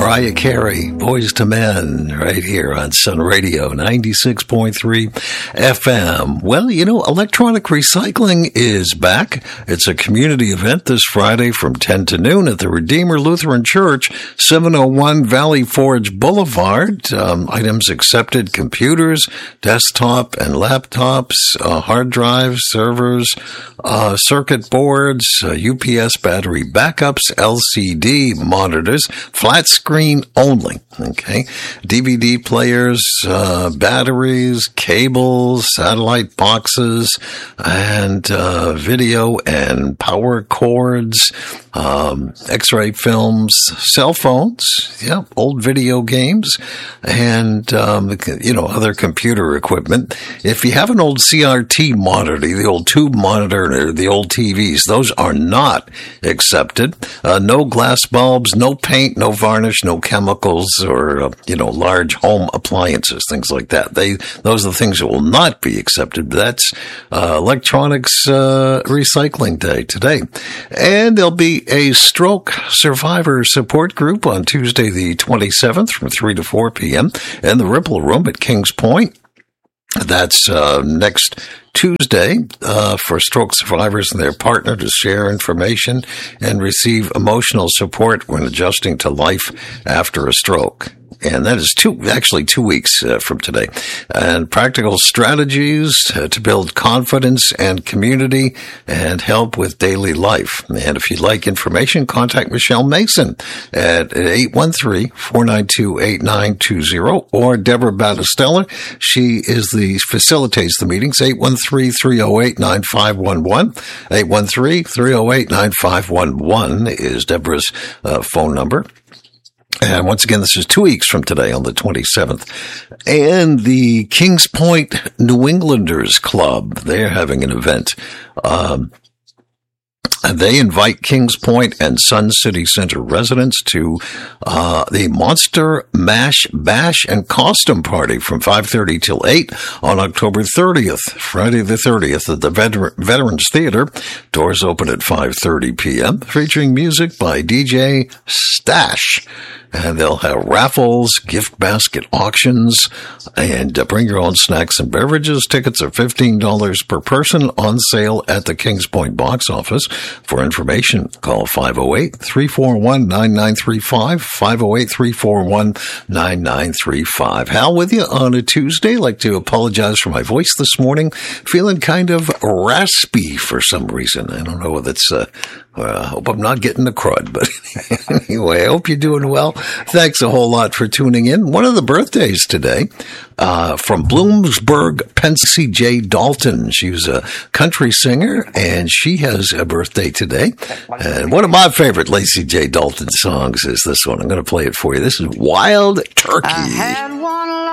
Mariah Carey, Boys to Men, right here on Sun Radio 96.3 FM. Well, you know, electronic recycling is back. It's a community event this Friday from 10 to noon at the Redeemer Lutheran Church, 701 Valley Forge Boulevard. Items accepted: computers, desktop and laptops, hard drives, servers, circuit boards, UPS battery backups, LCD monitors, flat screen only, okay, DVD players, batteries, cables, satellite boxes, and video and power cords, X-ray films, cell phones, old video games, and, other computer equipment. If you have an old CRT monitor, the old tube monitor, or the old TVs, those are not accepted. No glass bulbs, no paint, no varnish, no chemicals, or, large home appliances, things like that. Those are the things that will not be accepted. That's Electronics Recycling Day today. And there'll be a stroke survivor support group on Tuesday the 27th from 3 to 4 p.m. in the Ripple Room at Kings Point. That's next Tuesday for stroke survivors and their partner to share information and receive emotional support when adjusting to life after a stroke. And that is 2 weeks from today. And practical strategies to build confidence and community and help with daily life. And if you'd like information, contact Michelle Mason at 813-492-8920 or Deborah Battistella. She facilitates the meetings, 813-308-9511. 813-308-9511 is Deborah's phone number. And once again, this is 2 weeks from today on the 27th. And the Kings Point New Englanders Club, they're having an event. They invite Kings Point and Sun City Center residents to the Monster Mash Bash and Costume Party from 5:30 till 8 on October 30th, Friday the 30th at the Veterans Theater. Doors open at 5:30 p.m., featuring music by DJ Stash. And they'll have raffles, gift basket auctions, and bring your own snacks and beverages. Tickets are $15 per person, on sale at the Kings Point box office. For information, call 508-341-9935, 508-341-9935. Hal with you on a Tuesday. I'd like to apologize for my voice this morning. Feeling kind of raspy for some reason. I don't know whether it's... I hope I'm not getting the crud, but anyway, I hope you're doing well. Thanks a whole lot for tuning in. One of the birthdays today, from Bloomsburg, Pensy J. Dalton. She was a country singer, and she has a birthday today. And one of my favorite Lacey J. Dalton songs is this one. I'm going to play it for you. This is Wild Turkey.